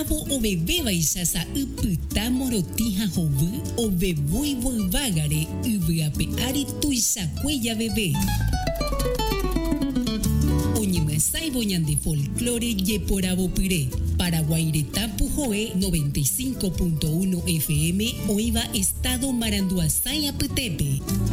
avo o bebé baixasa upyta morotija hovy o bebui volvágare yvyape ari tuichakueya bebé. Oñemyasãivo ñande folclore jeporavopyre. Paraguaireta Pujoe 95.1 FM Oiva Estado Maranduasái apytépe.